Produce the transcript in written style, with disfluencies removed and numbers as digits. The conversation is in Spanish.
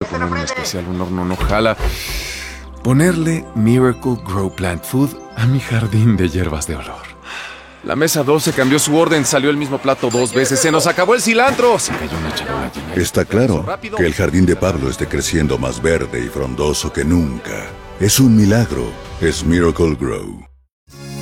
poner un especial, un horno no jala. Ponerle Miracle Grow Plant Food a mi jardín de hierbas de olor. La mesa 12 cambió su orden, salió el mismo plato 2 veces. ¡Se nos acabó el cilantro! Se cayó una charola llena de... Está claro que el jardín de Pablo esté creciendo más verde y frondoso que nunca. Es un milagro. Es Miracle Grow.